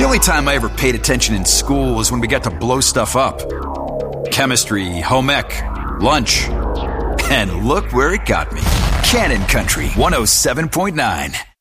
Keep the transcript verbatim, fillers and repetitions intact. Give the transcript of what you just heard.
The only time I ever paid attention in school was when we got to blow stuff up. Chemistry, home ec, lunch. And look where it got me. Cannon Country one oh seven point nine.